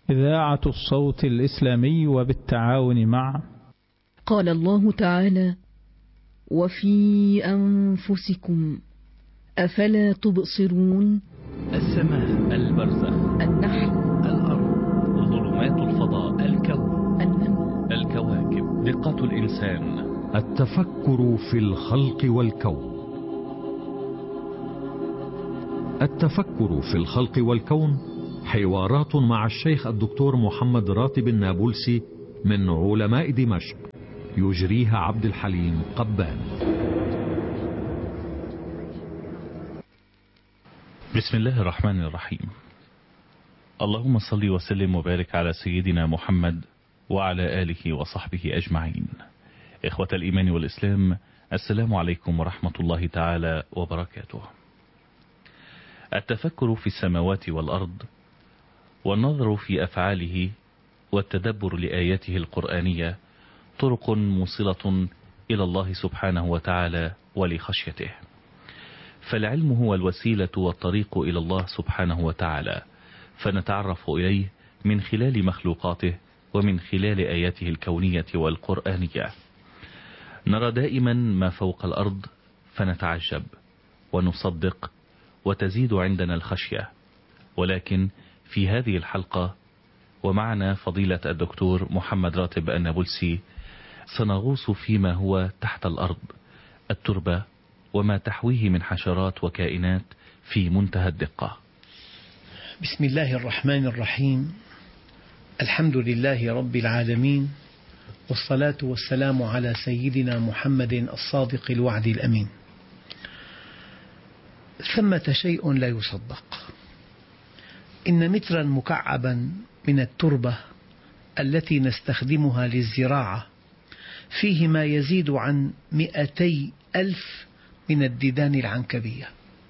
إذاعة الصوت الإسلامي وبالتعاون مع قال الله تعالى: وفي أنفسكم أفلا تبصرون. السماء، البرزخ، النحل، الأرض، ظلمات الفضاء، الكون، النمل، الكواكب، دقة الإنسان، التفكر في الخلق والكون. التفكر في الخلق والكون حوارات مع الشيخ الدكتور محمد راتب النابلسي من علماء دمشق، يجريها عبد الحليم قبان. بسم الله الرحمن الرحيم. اللهم صل وسلم وبارك على سيدنا محمد وعلى آله وصحبه أجمعين. إخوة الإيمان والإسلام، السلام عليكم ورحمة الله تعالى وبركاته. التفكر في السماوات والأرض والنظر في أفعاله والتدبر لآياته القرآنية طرق موصلة إلى الله سبحانه وتعالى ولخشيته، فالعلم هو الوسيلة والطريق إلى الله سبحانه وتعالى، فنتعرف إليه من خلال مخلوقاته ومن خلال آياته الكونية والقرآنية. نرى دائما ما فوق الأرض فنتعجب ونصدق وتزيد عندنا الخشية، ولكن في هذه الحلقة ومعنا فضيلة الدكتور محمد راتب النابلسي سنغوص فيما هو تحت الأرض، التربة وما تحويه من حشرات وكائنات في منتهى الدقة. بسم الله الرحمن الرحيم. الحمد لله رب العالمين، والصلاة والسلام على سيدنا محمد الصادق الوعد الأمين. ثمة شيء لا يصدق، إن مترا مكعبا من التربة التي نستخدمها للزراعة فيه ما يزيد عن 200,000 من الديدان العنكبية،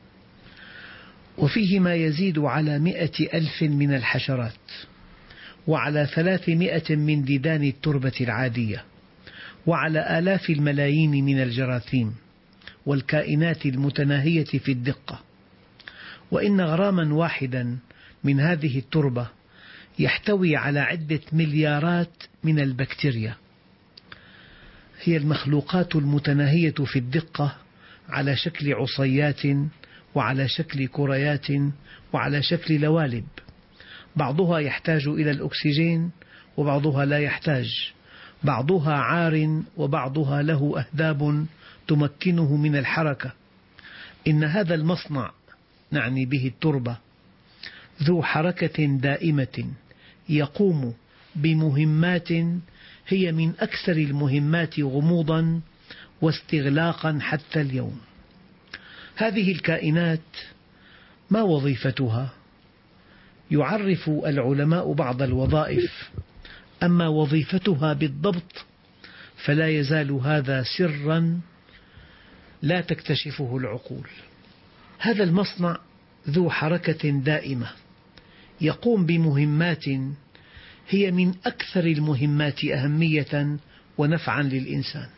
وفيه ما يزيد على 100,000 من الحشرات، وعلى 300 من ديدان التربة العادية، وعلى آلاف الملايين من الجراثيم والكائنات المتناهية في الدقة. وإن غراما واحدا من هذه التربة يحتوي على عدة مليارات من البكتيريا، هي المخلوقات المتناهية في الدقة على شكل عصيات وعلى شكل كريات وعلى شكل لوالب، بعضها يحتاج إلى الأكسجين وبعضها لا يحتاج، بعضها عار وبعضها له أهداب تمكنه من الحركة. إن هذا المصنع، نعني به التربة، ذو حركة دائمة يقوم بمهمات هي من أكثر المهمات غموضا واستغلاقا حتى اليوم. هذه الكائنات ما وظيفتها؟ يعرف العلماء بعض الوظائف، أما وظيفتها بالضبط فلا يزال هذا سرا لا تكتشفه العقول. هذا المصنع ذو حركة دائمة يقوم بمهمات هي من أكثر المهمات أهمية ونفعا للإنسان.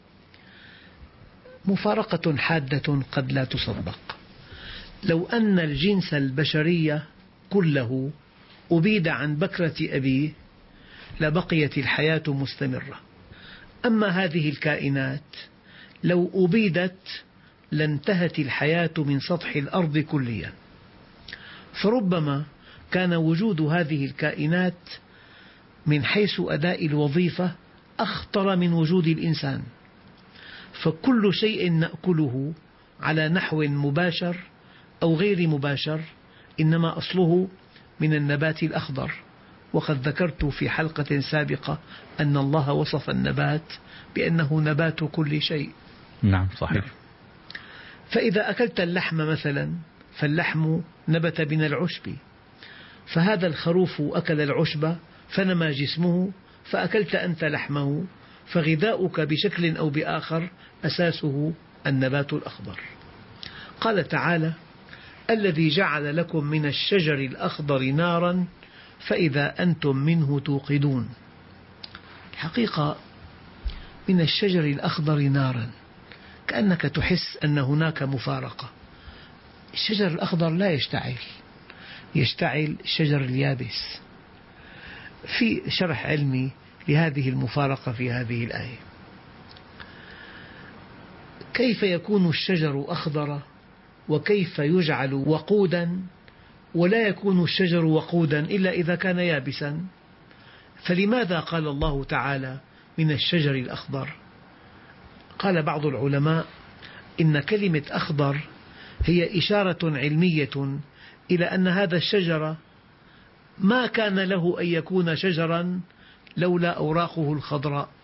مفارقة حادة قد لا تصدق، لو أن الجنس البشري كله أبيد عن بكرة أبيه لبقيت الحياة مستمرة، أما هذه الكائنات لو أبيدت لانتهت الحياة من سطح الأرض كليا. فربما كان وجود هذه الكائنات من حيث أداء الوظيفة أخطر من وجود الإنسان، فكل شيء نأكله على نحو مباشر أو غير مباشر إنما أصله من النبات الأخضر، وقد ذكرت في حلقة سابقة أن الله وصف النبات بأنه نبات كل شيء. نعم صحيح. فإذا أكلت اللحم مثلا فاللحم نبت من العشب، فهذا الخروف أكل العشب فنمى جسمه فأكلت أنت لحمه، فغذاؤك بشكل أو بآخر أساسه النبات الأخضر. قال تعالى: الذي جعل لكم من الشجر الأخضر نارا فإذا أنتم منه توقدون. الحقيقة من الشجر الأخضر نارا كأنك تحس أن هناك مفارقة. الشجر الأخضر لا يشتعل، يشتعل الشجر اليابس. في شرح علمي لهذه المفارقة في هذه الآية. كيف يكون الشجر أخضر وكيف يجعل وقودا ولا يكون الشجر وقودا إلا إذا كان يابسا؟ فلماذا قال الله تعالى من الشجر الأخضر؟ قال بعض العلماء إن كلمة أخضر هي إشارة علمية إلى أن هذا الشجر ما كان له أن يكون شجرا لولا أوراقه الخضراء،